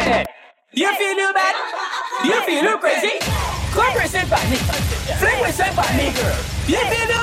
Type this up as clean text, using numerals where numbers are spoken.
it. Do you feel you bad? Do you feel you crazy? Go crazy by me. Fling with by me, girl. Do you feel you